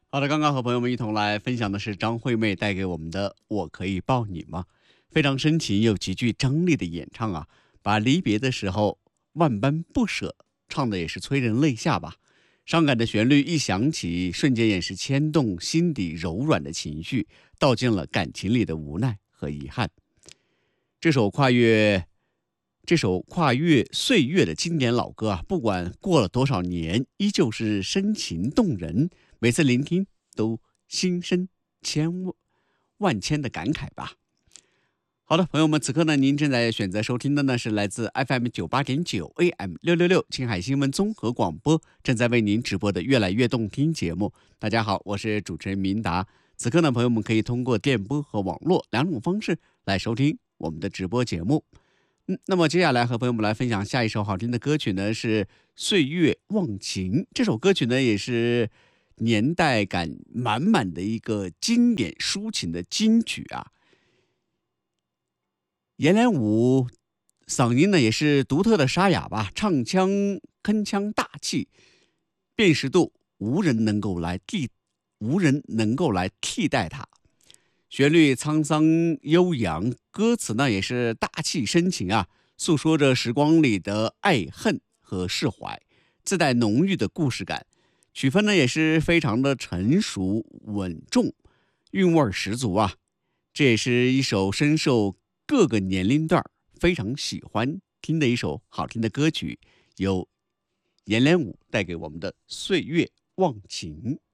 好的，刚刚和朋友们一同来分享的是张惠妹带给我们的《我可以抱你吗》，非常深情又极具张力的演唱啊，把离别的时候万般不舍唱的也是催人泪下吧。伤感的旋律一响起，瞬间也是牵动心底柔软的情绪，道尽了感情里的无奈和遗憾。这首跨越岁月的经典老歌啊，不管过了多少年，依旧是深情动人。每次聆听都心生万千的感慨吧。好的，朋友们，此刻呢，您正在选择收听的呢是来自 FM98.9 AM666青海新闻综合广播正在为您直播的越来越动听节目。大家好，我是主持人明达。此刻呢，朋友们可以通过电波和网络两种方式来收听我们的直播节目。那么接下来和朋友们来分享下一首好听的歌曲呢，是《岁月忘情》。这首歌曲呢，也是年代感满满的一个经典抒情的金曲啊。颜良武嗓音呢也是独特的沙哑吧，唱腔铿锵大气，辨识度无人能够来替代它。旋律沧桑悠扬，歌词呢也是大气深情啊，诉说着时光里的爱恨和释怀，自带浓郁的故事感。曲风呢也是非常的成熟稳重，韵味十足啊。这也是一首深受各个年龄段非常喜欢听的一首好听的歌曲，由颜良武带给我们的《岁月忘情》。